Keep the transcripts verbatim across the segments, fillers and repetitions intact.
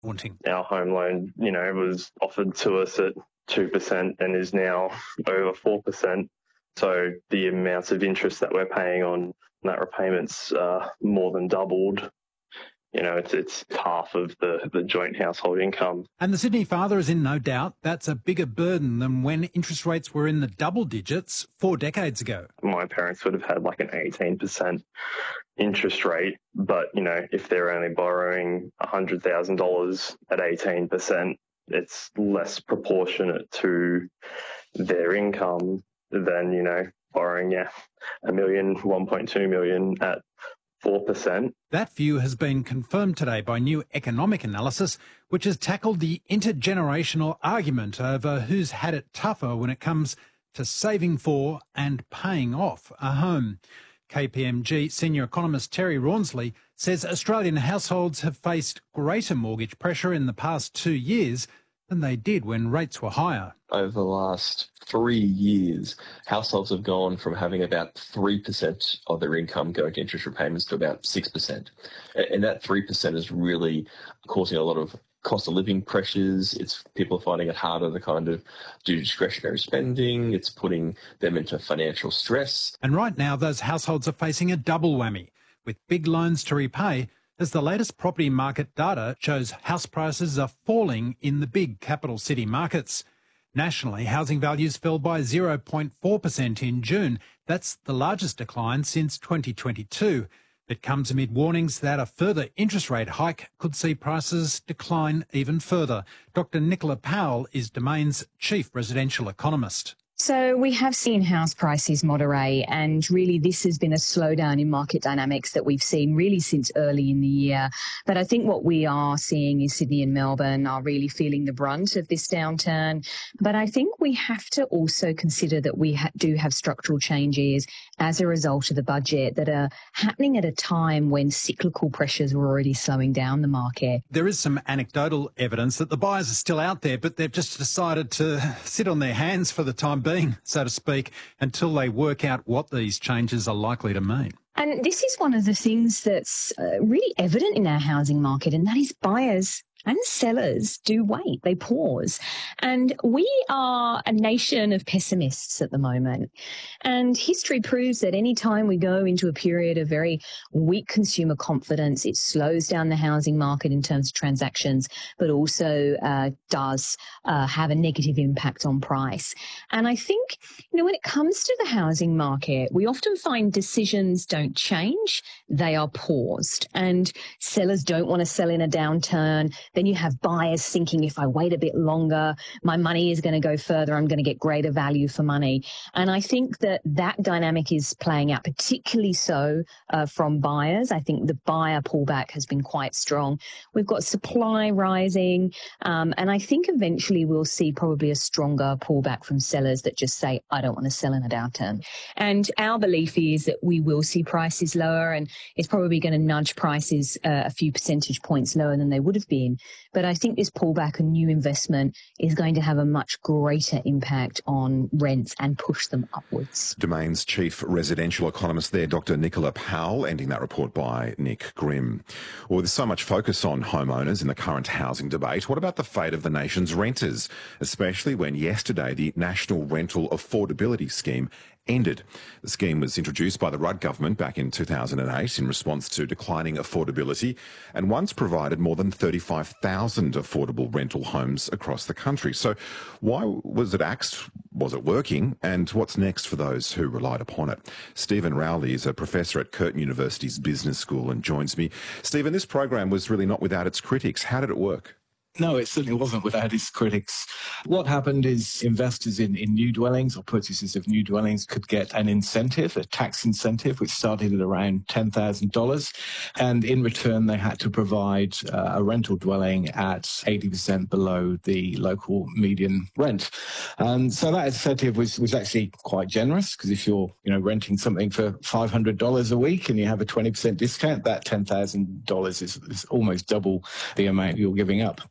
Wanting. Our home loan, you know, was offered to us at two percent and is now over four percent. So the amount of interest that we're paying on that repayment's uh, more than doubled. You know, it's it's half of the, the joint household income. And the Sydney father is in no doubt that's a bigger burden than when interest rates were in the double digits four decades ago. My parents would have had like an eighteen percent interest rate, but, you know, if they're only borrowing one hundred thousand dollars at eighteen percent, it's less proportionate to their income than, you know, borrowing, yeah, a million, one point two million at four percent. That view has been confirmed today by new economic analysis, which has tackled the intergenerational argument over who's had it tougher when it comes to saving for and paying off a home. K P M G senior economist Terry Rawnsley says Australian households have faced greater mortgage pressure in the past two years than they did when rates were higher. Over the last three years, households have gone from having about three percent of their income going to interest repayments to about six percent. And that three percent is really causing a lot of cost of living pressures. It's people are finding it harder to kind of do discretionary spending. It's putting them into financial stress. And right now, those households are facing a double whammy, with big loans to repay, as the latest property market data shows house prices are falling in the big capital city markets. Nationally, housing values fell by zero point four percent in June. That's the largest decline since twenty twenty-two. It comes amid warnings that a further interest rate hike could see prices decline even further. Doctor Nicola Powell is Domain's chief residential economist. So we have seen house prices moderate, and really this has been a slowdown in market dynamics that we've seen really since early in the year. But I think what we are seeing is Sydney and Melbourne are really feeling the brunt of this downturn. But I think we have to also consider that we ha- do have structural changes as a result of the budget that are happening at a time when cyclical pressures were already slowing down the market. There is some anecdotal evidence that the buyers are still out there, but they've just decided to sit on their hands for the time being, so to speak, until they work out what these changes are likely to mean. And this is one of the things that's uh, really evident in our housing market, and that is buyers and sellers do wait, they pause. And we are a nation of pessimists at the moment. And history proves that any time we go into a period of very weak consumer confidence, it slows down the housing market in terms of transactions, but also uh, does uh, have a negative impact on price. And I think, you know, when it comes to the housing market, we often find decisions don't change, they are paused. And sellers don't want to sell in a downturn. Then you have buyers thinking, if I wait a bit longer, my money is going to go further. I'm going to get greater value for money. And I think that that dynamic is playing out, particularly so uh, from buyers. I think the buyer pullback has been quite strong. We've got supply rising. Um, and I think eventually we'll see probably a stronger pullback from sellers that just say, I don't want to sell in a downturn. And our belief is that we will see prices lower, and it's probably going to nudge prices uh, a few percentage points lower than they would have been. But I think this pullback and new investment is going to have a much greater impact on rents and push them upwards. Domain's chief residential economist there, Doctor Nicola Powell, ending that report by Nick Grimm. Well, there's so much focus on homeowners in the current housing debate. What about the fate of the nation's renters, especially when yesterday the National Rental Affordability Scheme ended? The scheme was introduced by the Rudd government back in two thousand eight in response to declining affordability, and once provided more than thirty-five thousand affordable rental homes across the country. So why was it axed? Was it working? And what's next for those who relied upon it? Stephen Rowley is a professor at Curtin University's Business School and joins me. Stephen, this program was really not without its critics. How did it work? No, it certainly wasn't without its critics. What happened is investors in, in new dwellings or purchasers of new dwellings could get an incentive, a tax incentive, which started at around ten thousand dollars. And in return, they had to provide uh, a rental dwelling at eighty percent below the local median rent. And so that incentive was, was actually quite generous, because if you're you know renting something for five hundred dollars a week and you have a twenty percent discount, that ten thousand dollars is, is almost double the amount you're giving up.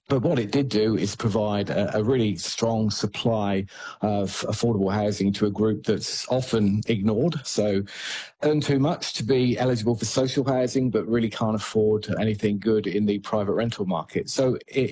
But what it did do is provide a, a really strong supply of affordable housing to a group that's often ignored. So earn too much to be eligible for social housing, but really can't afford anything good in the private rental market. So it